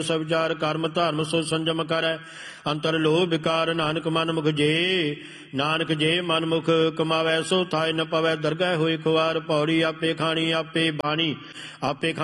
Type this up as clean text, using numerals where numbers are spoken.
सब विचार कर्म धर्म सो संजम करै अंतर लोभ विकार नानक मन मुख जे नानक जे मन मुख कमावै सो थाय न पवै दरगह होय खुआर पौड़ी आपे खानी आपे बाणी आपे